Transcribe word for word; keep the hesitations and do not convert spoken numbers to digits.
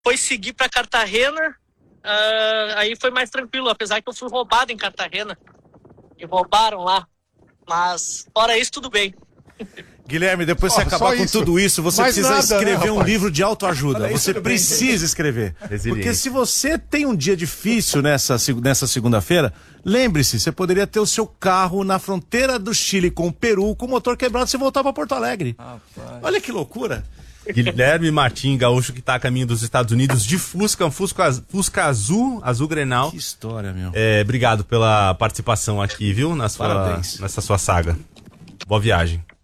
foi seguir pra Cartagena, uh, aí foi mais tranquilo, apesar que eu fui roubado em Cartagena. Me roubaram lá. Mas, fora isso, tudo bem. Guilherme, depois que você acabar com tudo isso, você Mais precisa nada, escrever né, um rapaz? livro de autoajuda. Olha, Você tudo bem. precisa escrever. Resiliência. Porque se você tem um dia difícil nessa, seg- nessa segunda-feira, lembre-se, você poderia ter o seu carro na fronteira do Chile com o Peru, com o motor quebrado, você voltar para Porto Alegre. Olha que loucura. Guilherme Martim, gaúcho que tá a caminho dos Estados Unidos de Fusca, um Fusca, az- Fusca azul, azul Grenal. Que história, meu. É, obrigado pela participação aqui, viu? Na sua, Parabéns. nessa sua saga. Boa viagem.